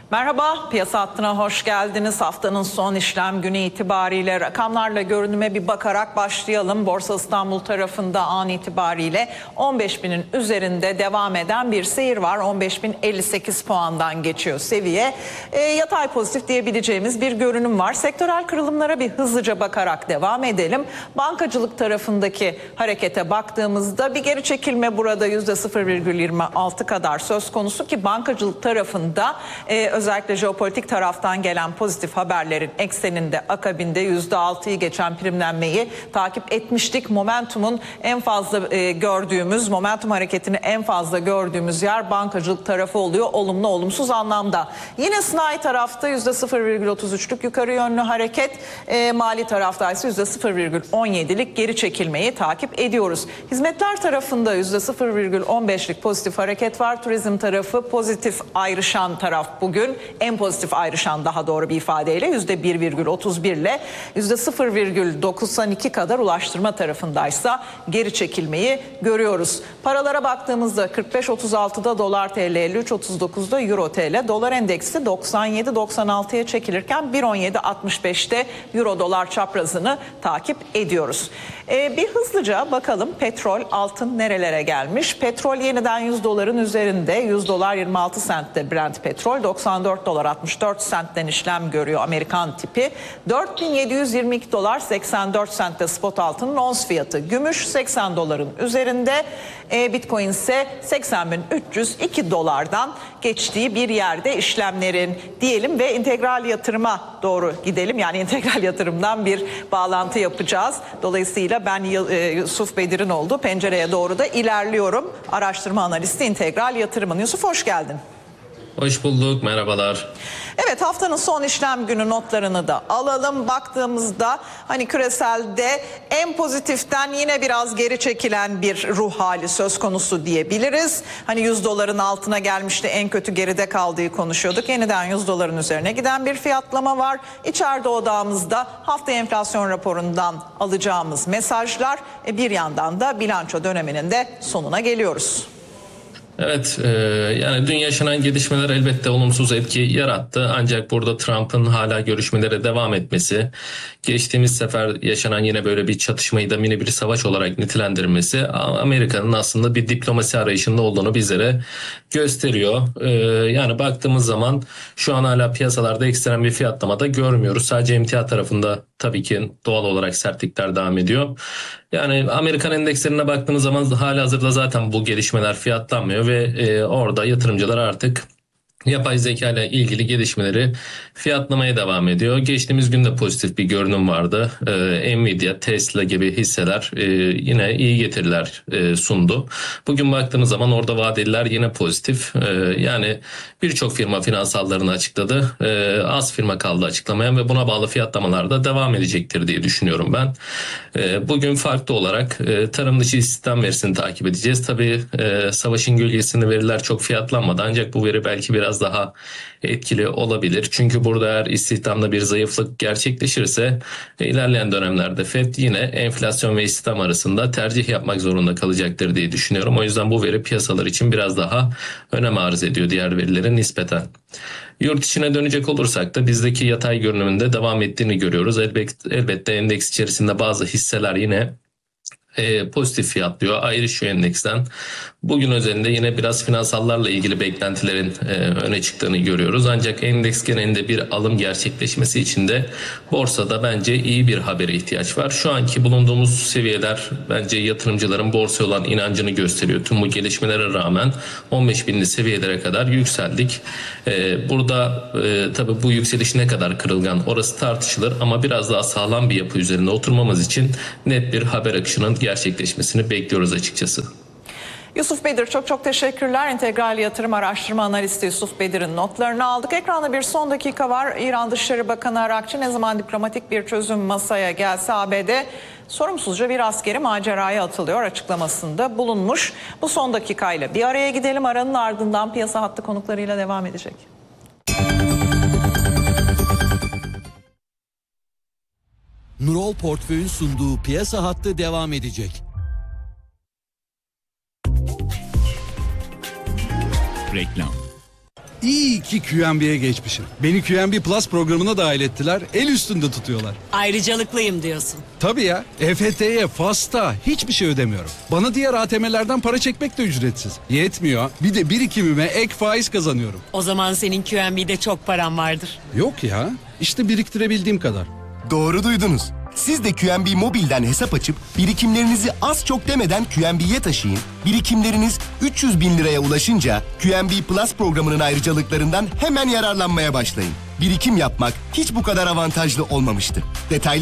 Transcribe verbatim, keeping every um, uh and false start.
Merhaba, piyasa hattına hoş geldiniz. Haftanın son işlem günü itibariyle rakamlarla görünüme bir bakarak başlayalım. Borsa İstanbul tarafında an itibariyle on beş binin üzerinde devam eden bir seyir var. on beş bin elli sekiz puandan geçiyor seviye. E, yatay pozitif diyebileceğimiz bir görünüm var. Sektörel kırılımlara bir hızlıca bakarak devam edelim. Bankacılık tarafındaki harekete baktığımızda bir geri çekilme burada yüzde sıfır virgül yirmi altı kadar söz konusu ki bankacılık tarafında e, özellikle jeopolitik taraftan gelen pozitif haberlerin ekseninde akabinde yüzde altıyı geçen primlenmeyi takip etmiştik. Momentumun en fazla e, gördüğümüz, momentum hareketini en fazla gördüğümüz yer bankacılık tarafı oluyor. Olumlu olumsuz anlamda. Yine sanayi tarafta yüzde sıfır virgül otuz üçlük yukarı yönlü hareket, e, mali tarafta ise yüzde sıfır virgül on yedilik geri çekilmeyi takip ediyoruz. Hizmetler tarafında yüzde sıfır virgül on beşlik pozitif hareket var. Turizm tarafı pozitif ayrışan taraf bugün. En pozitif ayrışan daha doğru bir ifadeyle yüzde bir virgül otuz bir ile yüzde sıfır virgül doksan iki kadar ulaştırma tarafındaysa geri çekilmeyi görüyoruz. Paralara baktığımızda kırk beş otuz altıda dolar T L, elli üç otuz dokuzda euro T L, dolar endeksi doksan yedi doksan altıya çekilirken bir on yedi altmış beşte euro dolar çaprazını takip ediyoruz. Ee, bir hızlıca bakalım petrol, altın nerelere gelmiş? Petrol yeniden yüz doların üzerinde, yüz dolar yirmi altı sentte Brent petrol, doksan dört dolar altmış dört sentten işlem görüyor Amerikan tipi. dört bin yedi yüz yirmi iki dolar seksen dört sentte spot altının ons fiyatı. Gümüş seksen doların üzerinde, e, Bitcoin ise seksen bin üç yüz iki dolardan geçtiği bir yerde işlemlerin diyelim ve integral yatırıma doğru gidelim. Yani integral yatırımdan bir bağlantı yapacağız. Dolayısıyla ben Yusuf Bedir'in olduğu pencereye doğru da ilerliyorum. Araştırma analisti integral yatırımın. Yusuf hoş geldin. Hoş bulduk, merhabalar. Evet, haftanın son işlem günü notlarını da alalım. Baktığımızda hani küreselde en pozitiften yine biraz geri çekilen bir ruh hali söz konusu diyebiliriz. Hani yüz doların altına gelmişti, en kötü geride kaldığı konuşuyorduk. Yeniden yüz doların üzerine giden bir fiyatlama var. İçeride odağımızda hafta enflasyon raporundan alacağımız mesajlar, bir yandan da bilanço döneminin de sonuna geliyoruz. Evet, e, yani dün yaşanan gelişmeler elbette olumsuz etki yarattı. Ancak burada Trump'ın hala görüşmelere devam etmesi, geçtiğimiz sefer yaşanan yine böyle bir çatışmayı da mini bir savaş olarak nitelendirmesi, Amerika'nın aslında bir diplomasi arayışında olduğunu bizlere gösteriyor. E, yani baktığımız zaman şu an hala piyasalarda ekstrem bir fiyatlama da görmüyoruz. Sadece emtia tarafında tabii ki doğal olarak sertlikler devam ediyor. Yani Amerikan endekslerine baktığımız zaman halihazırda zaten bu gelişmeler fiyatlanmıyor ve e, orada yatırımcılar artık yapay zeka ile ilgili gelişmeleri fiyatlamaya devam ediyor. Geçtiğimiz günde pozitif bir görünüm vardı. Ee, Nvidia, Tesla gibi hisseler e, yine iyi getiriler e, sundu. Bugün baktığımız zaman orada vadeliler yine pozitif. E, yani birçok firma finansallarını açıkladı. E, az firma kaldı açıklamayan ve buna bağlı fiyatlamalar da devam edecektir diye düşünüyorum ben. E, bugün farklı olarak e, tarım dışı istihdam verisini takip edeceğiz. Tabii e, savaşın gölgesinde veriler çok fiyatlanmadı ancak bu veri belki biraz daha etkili olabilir. Çünkü burada eğer istihdamda bir zayıflık gerçekleşirse ilerleyen dönemlerde Fed yine enflasyon ve istihdam arasında tercih yapmak zorunda kalacaktır diye düşünüyorum. O yüzden bu veri piyasalar için biraz daha önem arz ediyor diğer verilere nispeten. Yurt içine dönecek olursak da bizdeki yatay görünümünde devam ettiğini görüyoruz. Elbette, elbette endeks içerisinde bazı hisseler yine E, pozitif fiyatlıyor, ayrışıyor endeksten. Bugün özelinde yine biraz finansallarla ilgili beklentilerin e, öne çıktığını görüyoruz. Ancak endeks genelinde bir alım gerçekleşmesi için de borsada bence iyi bir habere ihtiyaç var. Şu anki bulunduğumuz seviyeler bence yatırımcıların borsaya olan inancını gösteriyor. Tüm bu gelişmelere rağmen on beş binli seviyelere kadar yükseldik. E, burada e, tabii bu yükseliş ne kadar kırılgan orası tartışılır ama biraz daha sağlam bir yapı üzerinde oturmamız için net bir haber akışının gerçekleşmesini bekliyoruz açıkçası. Yusuf Bedir, çok çok teşekkürler. İntegral Yatırım Araştırma Analisti Yusuf Bedir'in notlarını aldık. Ekranda bir son dakika var. İran Dışişleri Bakanı Arakçı ne zaman diplomatik bir çözüm masaya gelse A B D sorumsuzca bir askeri maceraya atılıyor açıklamasında bulunmuş. Bu son dakikayla bir araya gidelim. Aranın ardından piyasa hattı konuklarıyla devam edecek. Nurol Portföy'ün sunduğu piyasa hattı devam edecek. Reklam. İyi ki Q N B'ye geçmişim. Beni Q N B Plus programına dahil ettiler. El üstünde tutuyorlar. Ayrıcalıklıyım diyorsun. Tabii ya. E F T'ye, FAS'ta hiçbir şey ödemiyorum. Bana diğer A T M'lerden para çekmek de ücretsiz. Yetmiyor. Bir de birikimime ek faiz kazanıyorum. O zaman senin Q N B'de çok paran vardır. Yok ya. İşte biriktirebildiğim kadar. Doğru duydunuz. Siz de Q N B Mobil'den hesap açıp birikimlerinizi az çok demeden Q N B'ye taşıyın. Birikimleriniz üç yüz bin liraya ulaşınca Q N B Plus programının ayrıcalıklarından hemen yararlanmaya başlayın. Birikim yapmak hiç bu kadar avantajlı olmamıştı. Detaylı